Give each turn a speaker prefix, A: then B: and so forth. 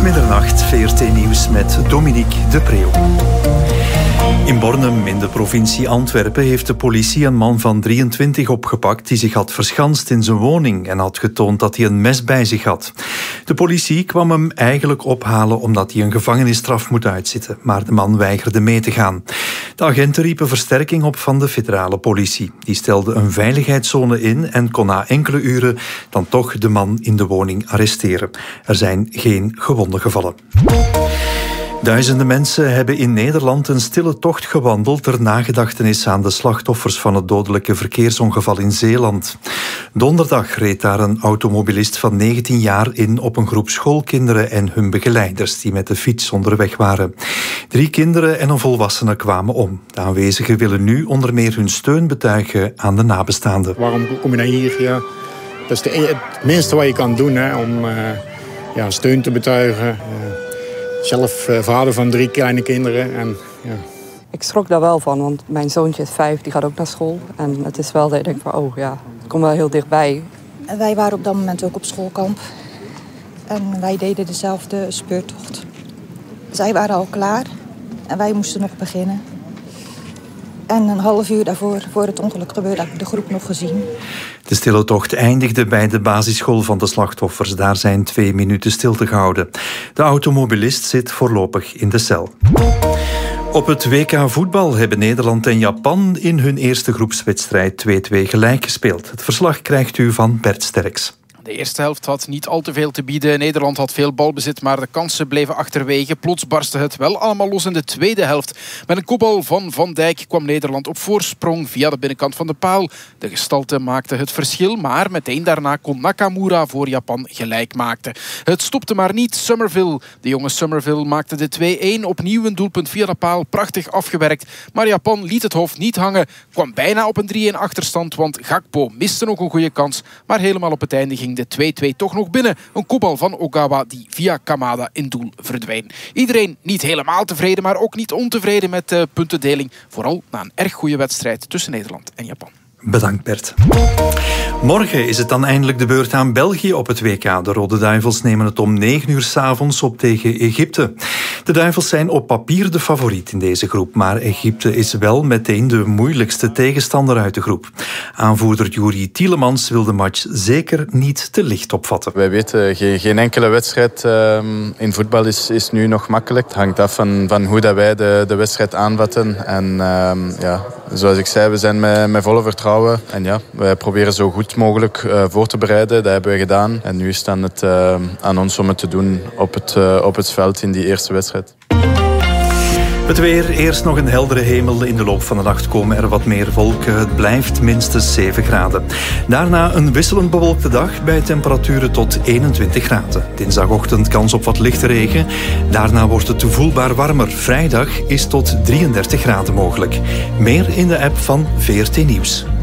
A: middernacht, VRT Nieuws met Dominique de Preeuw. In Bornem, in de provincie Antwerpen, heeft de politie een man van 23 opgepakt die zich had verschanst in zijn woning en had getoond dat hij een mes bij zich had. De politie kwam hem eigenlijk ophalen omdat hij een gevangenisstraf moet uitzitten, maar de man weigerde mee te gaan. De agenten riepen versterking op van de federale politie. Die stelde een veiligheidszone in en kon na enkele uren dan toch de man in de woning arresteren. Er zijn geen gewonden gevallen. Duizenden mensen hebben in Nederland een stille tocht gewandeld ter nagedachtenis aan de slachtoffers van het dodelijke verkeersongeval in Zeeland. Donderdag reed daar een automobilist van 19 jaar in op een groep schoolkinderen en hun begeleiders die met de fiets onderweg waren. 3 kinderen en een volwassene kwamen om. De aanwezigen willen nu onder meer hun steun betuigen aan de nabestaanden.
B: Waarom kom je dan hier? Ja, dat is het minste wat je kan doen, hè, om steun te betuigen. Zelf vader van 3 kleine kinderen. En, ja.
C: Ik schrok daar wel van, want mijn zoontje is 5, die gaat ook naar school. En het is wel dat ik denk van, het komt wel heel dichtbij.
D: En wij waren op dat moment ook op schoolkamp. En wij deden dezelfde speurtocht. Zij waren al klaar en wij moesten nog beginnen. En een half uur daarvoor, voor het ongeluk gebeurde, heb ik de groep nog gezien.
A: De stille tocht eindigde bij de basisschool van de slachtoffers. Daar zijn 2 minuten stilte gehouden. De automobilist zit voorlopig in de cel. Op het WK voetbal hebben Nederland en Japan in hun eerste groepswedstrijd 2-2 gelijk gespeeld. Het verslag krijgt u van Bert Sterks.
E: De eerste helft had niet al te veel te bieden. Nederland had veel balbezit, maar de kansen bleven achterwege. Plots barstte het wel allemaal los in de tweede helft. Met een kopbal van Van Dijk kwam Nederland op voorsprong via de binnenkant van de paal. De gestalte maakte het verschil, maar meteen daarna kon Nakamura voor Japan gelijk maken. Het stopte maar niet. Somerville, de jonge Somerville, maakte de 2-1. Opnieuw een doelpunt via de paal, prachtig afgewerkt. Maar Japan liet het hoofd niet hangen. Kwam bijna op een 3-1 achterstand, want Gakpo miste nog een goede kans. Maar helemaal op het einde ging de 2-2 toch nog binnen. Een kopbal van Ogawa die via Kamada in doel verdween. Iedereen niet helemaal tevreden, maar ook niet ontevreden met de puntendeling. Vooral na een erg goede wedstrijd tussen Nederland en Japan.
A: Bedankt Bert. Morgen is het dan eindelijk de beurt aan België op het WK. De Rode Duivels nemen het om 9 uur 's avonds op tegen Egypte. De Duivels zijn op papier de favoriet in deze groep, maar Egypte is wel meteen de moeilijkste tegenstander uit de groep. Aanvoerder Yuri Tielemans wil de match zeker niet te licht opvatten.
F: Wij weten, geen enkele wedstrijd in voetbal is nu nog makkelijk. Het hangt af van hoe dat wij de wedstrijd aanvatten. En zoals ik zei, we zijn met volle vertrouwen. En ja, wij proberen zo goed mogelijk voor te bereiden. Dat hebben we gedaan. En nu is het aan ons om het te doen op het veld in die eerste wedstrijd.
A: Het weer, eerst nog een heldere hemel. In de loop van de nacht komen er wat meer wolken. Het blijft minstens 7 graden. Daarna een wisselend bewolkte dag bij temperaturen tot 21 graden. Dinsdagochtend kans op wat lichte regen. Daarna wordt het voelbaar warmer. Vrijdag is tot 33 graden mogelijk. Meer in de app van VRT Nieuws.